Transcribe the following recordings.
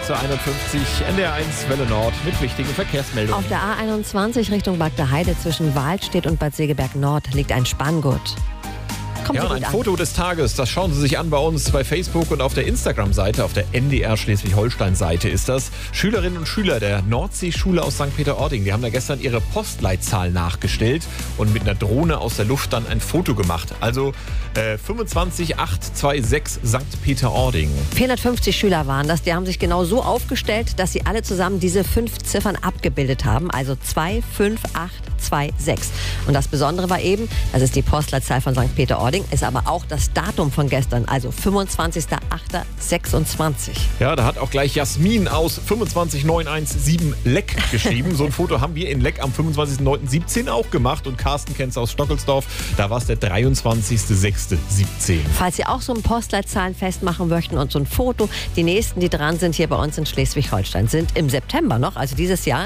6.51 Uhr, NDR 1 Welle Nord mit wichtigen Verkehrsmeldungen. Auf der A21 Richtung Bagda Heide zwischen Wahlstedt und Bad Segeberg Nord liegt ein Spanngurt. Kommt Ja, Sie und gut ein an. Foto des Tages, das schauen Sie sich an bei uns bei Facebook und auf der Instagram-Seite, auf der NDR Schleswig-Holstein-Seite ist das. Schülerinnen und Schüler der Nordseeschule aus St. Peter-Ording, die haben da gestern ihre Postleitzahl nachgestellt und mit einer Drohne aus der Luft dann ein Foto gemacht. Also 25826 St. Peter-Ording. 450 Schüler waren das. Die haben sich genau so aufgestellt, dass sie alle zusammen diese 5 Ziffern abgebildet haben. Also 25826. Und das Besondere war eben, das ist die Postleitzahl von St. Peter-Ording, ist aber auch das Datum von gestern, also 25.08.26. Ja, da hat auch gleich Jasmin aus 25917 Leck geschrieben. So ein Foto haben wir in Leck am 25.09.17 auch gemacht. Und Carsten kennt's aus Stockelsdorf, da war es der 23.06.17. Falls Sie auch so ein Postleitzahlenfest machen möchten und so ein Foto, die nächsten, die dran sind hier bei uns in Schleswig-Holstein, sind im September noch, also dieses Jahr,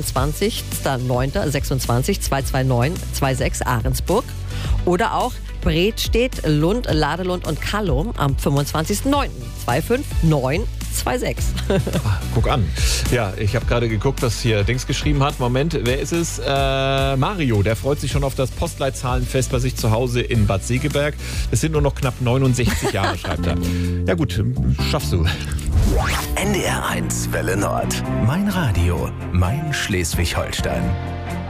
22.09.26, 22926 Ahrensburg. Oder auch Bredstedt, Lund, Ladelund und Kallum am 25.09. 25926. Guck an. Ja, ich habe gerade geguckt, was hier Dings geschrieben hat. Moment, wer ist es? Mario, der freut sich schon auf das Postleitzahlenfest bei sich zu Hause in Bad Segeberg. Es sind nur noch knapp 69 Jahre, schreibt er. Ja gut, schaffst du. NDR 1 Welle Nord. Mein Radio, mein Schleswig-Holstein.